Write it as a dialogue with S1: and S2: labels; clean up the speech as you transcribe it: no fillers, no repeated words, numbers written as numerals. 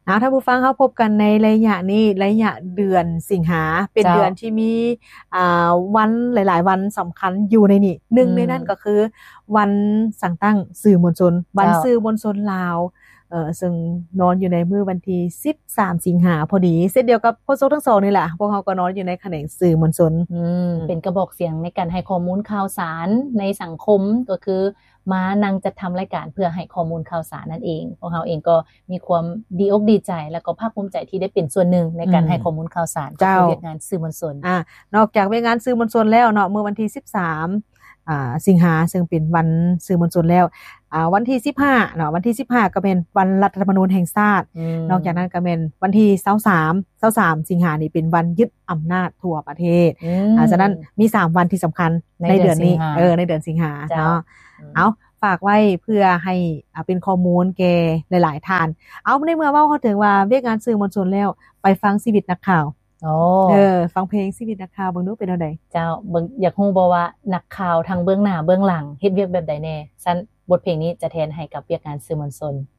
S1: ท่านผู้ฟังเขาพบกันในระยะนี้ระยะเดือนสิงหาเป็นเดือนที่มีวันหลายๆวันสำคัญอยู่ในนี้หนึ่งในนั้นก็คือวันสั่งตั้งสื่อมวลชนวันสื่อมวลชนลาวซึ่งนอนอยู่ในมื้อวันที่13สิงหาพอดีเช่นเดียวกับโฆษกทั้งสองนี่แหละพวกเขาก็นอนอยู่ในแขนงสื่อมวลชน
S2: เป็นกระบอกเสียงในการให้ข้อมูลข่าวสารในสังคมก็คือมานั่งจัดทำรายการเพื่อให้ข้อมูลข่าวสารนั่นเองพวกเขาเองก็มีความดีอกดีใจแล้วก็ภาคภูมิใจที่ได้เป็นส่วนหนึ่งในการให้ข้อมูลข่าวสารกับเวียกงานสื่อมวลชน
S1: นอกจากเวียกงานสื่อมวลชนแล้วเนาะเมื่อวันที่13สิงหาซึ่งเป็นวันสื่อมวลชนแล้ววันที่15เนาะวันที่15ก็เป็นวันรัฐธรรมนูญแห่งชาตินอกจากนั้นก็เป็นวันที่23สิงหานี่เป็นวันยึดอำนาจทั่วประเทศฉะนั้นมี3วันที่สำคัญในเดือนนี้ในเดือนสิงหาเนาะเอาฝากไว้เพื่อให้เป็นข้อมูลแก่หลายๆท่านเอาในเมื่อเว้าเขาถึงว่าเวียกงานสื่อมวลชนแล้วไปฟังชีวิตนักข่าวฟังเพลงชีวิตนักข่าวเบิ่งดูเป็นจังได๋
S2: เจ้าเบิ่งอยากฮู้บ่ว่านักข่าวทั้งเบื้องหน้าเบื้องหลังเฮ็ดเวียกแบบใดแน่ซั่นบทเพลงนี้จะแทนให้กับเวียกงานสื่อมวลชน